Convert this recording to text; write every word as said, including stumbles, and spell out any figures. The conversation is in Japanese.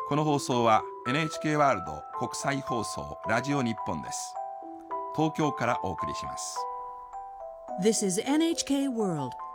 この放送は エヌエイチケー ワールド国際放送ラジオ日本です。東京からお送りします。 This is エヌエイチケー World